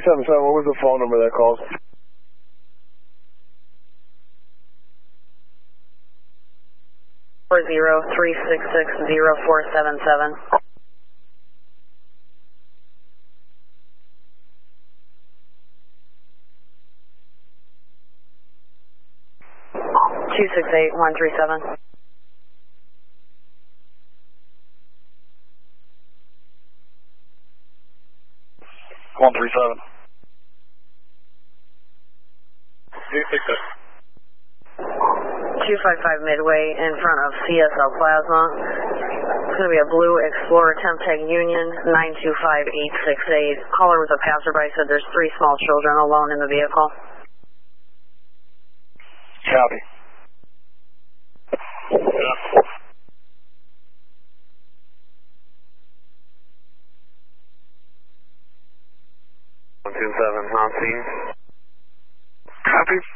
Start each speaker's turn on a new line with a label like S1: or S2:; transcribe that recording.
S1: 377, what was the phone number that called?
S2: Four 366-0477. Two 68137.
S1: One 37.
S2: 255 Midway in front of CSL Plasma. It's going to be a blue Explorer Temtech Union 925868. Caller was a passerby, said there's 3 small children alone in the vehicle.
S1: Copy. Yeah. 127 on scene. Copy.